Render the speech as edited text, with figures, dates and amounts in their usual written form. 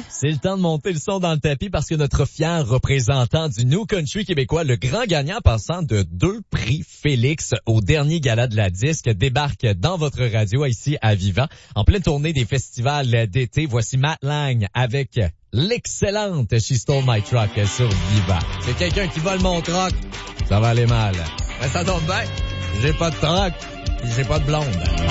C'est le temps de monter le son dans le tapis parce que notre fier représentant du New Country québécois, le grand gagnant passant de 2 prix Félix au dernier gala de la disque, débarque dans votre radio ici à Viva. En pleine tournée des festivals d'été, voici Matt Lang avec l'excellente She Stole My Truck sur Viva. C'est quelqu'un qui vole mon truck, ça va aller mal. Mais ça tombe bien, j'ai pas de truck, j'ai pas de blonde.